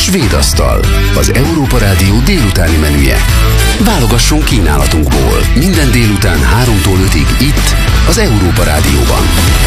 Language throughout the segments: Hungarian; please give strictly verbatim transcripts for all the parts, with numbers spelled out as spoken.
Svéd asztal, az Európa Rádió délutáni menüje. Válogasson kínálatunkból minden délután háromtól ötig itt, az Európa Rádióban.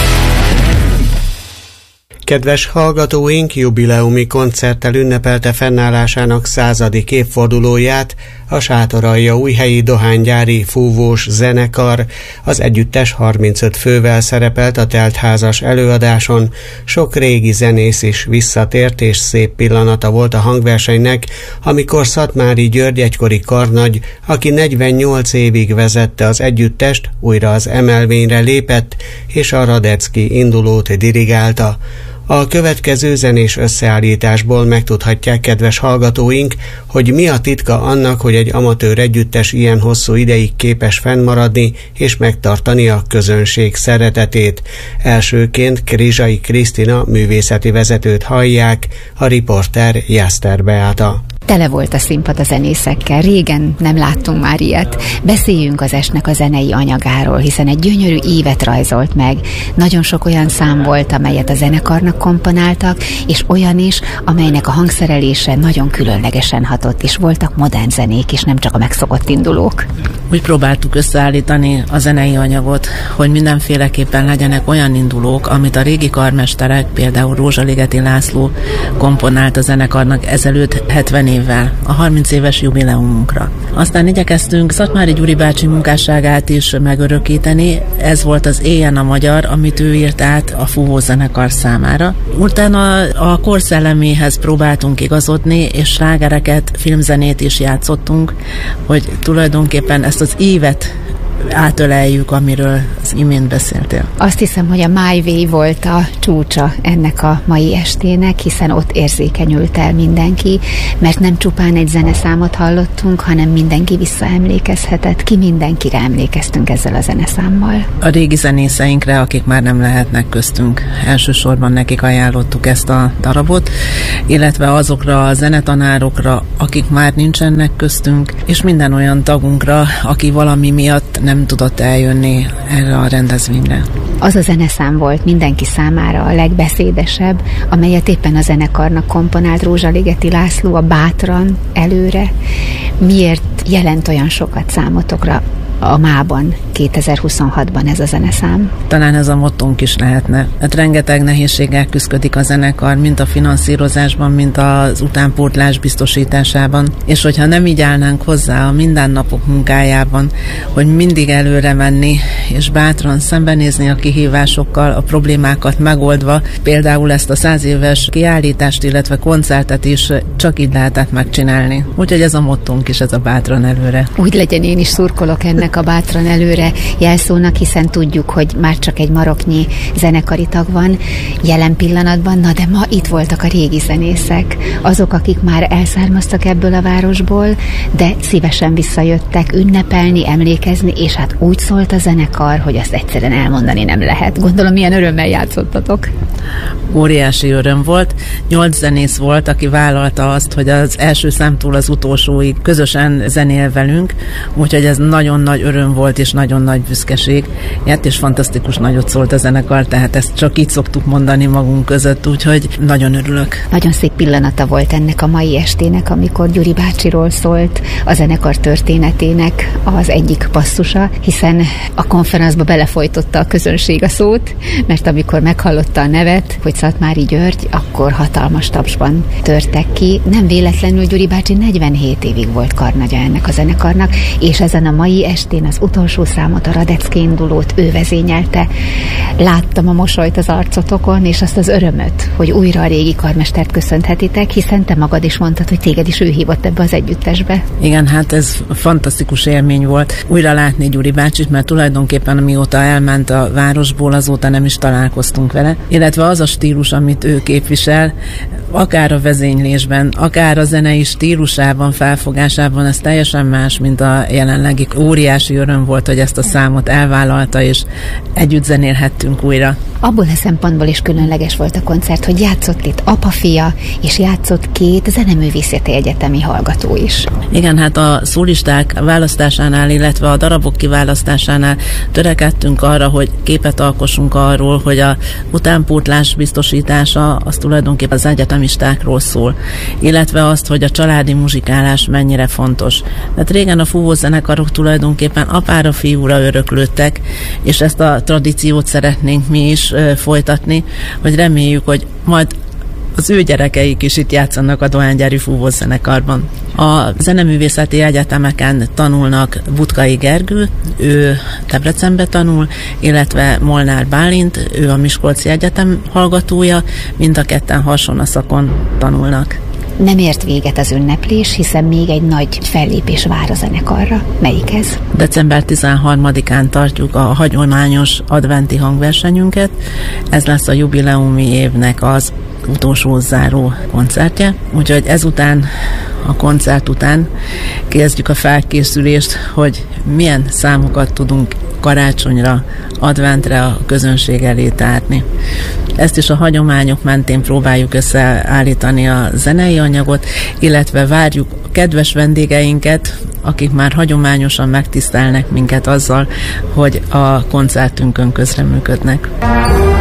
Kedves hallgatóink, jubileumi koncerttel ünnepelte fennállásának századik évfordulóját a Sátoraljaújhelyi Dohánygyári Fúvós Zenekar. Az együttes harmincöt fővel szerepelt a teltházas előadáson. Sok régi zenész is visszatért, és szép pillanata volt a hangversenynek, amikor Szatmári György egykori karnagy, aki negyvennyolc évig vezette az együttest, újra az emelvényre lépett, és a Radecki indulót dirigálta. A következő zenés összeállításból megtudhatják, kedves hallgatóink, hogy mi a titka annak, hogy egy amatőr együttes ilyen hosszú ideig képes fennmaradni és megtartani a közönség szeretetét. Elsőként Krizsai Krisztina művészeti vezetőt hallják, a riporter Jászter Beáta. Tele volt a színpad a zenészekkel, régen nem láttunk már ilyet. Beszéljünk az estnek a zenei anyagáról, hiszen egy gyönyörű ívet rajzolt meg. Nagyon sok olyan szám volt, amelyet a zenekarnak komponáltak, és olyan is, amelynek a hangszerelése nagyon különlegesen hatott, és voltak modern zenék is, nem csak a megszokott indulók. Úgy próbáltuk összeállítani a zenei anyagot, hogy mindenféleképpen legyenek olyan indulók, amit a régi karmesterek, például Rózsaligeti László komponált a zenekarnak ezelőtt hetven évvel, a harminc éves jubileumunkra. Aztán igyekeztünk Szatmári Gyuri bácsi munkásságát is megörökíteni, ez volt az Éjjen a magyar, amit ő írt át a Fúvó zenekar számára. Utána a korszelleméhez próbáltunk igazodni, és slágereket, filmzenét is játszottunk, hogy tulajdonképpen ezt az ívet átöleljük, amiről az imént beszéltél. Azt hiszem, hogy a My Way volt a csúcsa ennek a mai estének, hiszen ott érzékenyült el mindenki, mert nem csupán egy zeneszámot hallottunk, hanem mindenki visszaemlékezhetett. Ki mindenkire emlékeztünk ezzel a zeneszámmal? A régi zenészeinkre, akik már nem lehetnek köztünk. Elsősorban nekik ajánlottuk ezt a darabot, illetve azokra a zenetanárokra, akik már nincsenek köztünk, és minden olyan tagunkra, aki valami miatt nem tudott eljönni erre a rendezvényre. Az a zeneszám volt mindenki számára a legbeszédesebb, amelyet éppen a zenekarnak komponált Rózsaligeti László, a Bátran előre. Miért jelent olyan sokat számotokra a mában, kétezer-huszonhatban ez a zeneszám? Talán ez a mottónk is lehetne. Hát rengeteg nehézséggel küzdik a zenekar, mint a finanszírozásban, mint az utánpótlás biztosításában. És hogyha nem így állnánk hozzá a mindennapok munkájában, hogy mindig előre menni, és bátran szembenézni a kihívásokkal, a problémákat megoldva, például ezt a száz éves kiállítást, illetve koncertet is csak így lehetett megcsinálni. Úgyhogy ez a mottónk is, ez a bátran előre. Úgy legyen, én is szurkolok ennek a bátran előre jelszónak, hiszen tudjuk, hogy már csak egy maroknyi zenekari tag van jelen pillanatban, na de ma itt voltak a régi zenészek, azok, akik már elszármaztak ebből a városból, de szívesen visszajöttek ünnepelni, emlékezni, és hát úgy szólt a zenekar, hogy azt egyszerűen elmondani nem lehet. Gondolom, milyen örömmel játszottatok. Óriási öröm volt. Nyolc zenész volt, aki vállalta azt, hogy az első számtól az utolsóig közösen zenél velünk, úgyhogy ez nagyon nagy öröm volt, és nagyon nagy büszkeség. Ilyet és fantasztikus nagyot szólt a zenekar, tehát ezt csak így szoktuk mondani magunk között, úgyhogy nagyon örülök. Nagyon szép pillanata volt ennek a mai estének, amikor Gyuri bácsiról szólt a zenekar történetének az egyik passzusa, hiszen a konferencba belefolytotta a közönség a szót, mert amikor meghallotta a nevet, hogy Szatmári György, akkor hatalmas tapsban törtek ki. Nem véletlenül Gyuri bácsi negyvenhét évig volt karnagya ennek a zenekarnak, és ezen a mai estén az utolsó számot, a Radecki indulót ő vezényelte. Láttam a mosolyt az arcotokon, és azt az örömöt, hogy újra a régi karmestert köszönhetitek, hiszen te magad is mondtad, hogy téged is ő hívott ebbe az együttesbe. Igen, hát ez fantasztikus élmény volt újra látni Gyuri bácsit, mert tulajdonképpen mióta elment a városból, azóta nem is találkoztunk vele, illetve az a stílus, amit ő képvisel, akár a vezénylésben, akár a zenei stílusában, felfogásában, ez teljesen más, mint a jelenlegi. Óriási öröm volt, hogy ezt a számot elvállalta, és együtt zenélhettünk újra. Abból a szempontból is különleges volt a koncert, hogy játszott itt apa-fia, és játszott két zeneművészeti egyetemi hallgató is. Igen, hát a szólisták választásánál, illetve a darabok kiválasztásánál törekedtünk arra, hogy képet alkossunk arról, hogy a utánpótlás biztosítása az tulajdonképpen az egyetemi egyetemistákról szól, illetve azt, hogy a családi muzsikálás mennyire fontos. Tehát régen a fúvózenekarok tulajdonképpen apára, fiúra öröklődtek, és ezt a tradíciót szeretnénk mi is ö, folytatni, hogy reméljük, hogy majd az ő gyerekeik is itt játszanak a dohánygyári fúvózenekarban. A zeneművészeti egyetemeken tanulnak Butkai Gergő, ő Debrecenbe tanul, illetve Molnár Bálint, ő a Miskolci Egyetem hallgatója, mind a ketten hasonlószakon tanulnak. Nem ért véget az ünneplés, hiszen még egy nagy fellépés vár a zenekarra. Melyik ez? december tizenharmadikán tartjuk a hagyományos adventi hangversenyünket. Ez lesz a jubileumi évnek az utolsó záró koncertje. Úgyhogy ezután, a koncert után kezdjük a felkészülést, hogy milyen számokat tudunk karácsonyra, adventre a közönség elé tárni. Ezt is a hagyományok mentén próbáljuk összeállítani a zenei anyagot, illetve várjuk a kedves vendégeinket, akik már hagyományosan megtisztelnek minket azzal, hogy a koncertünkön közreműködnek.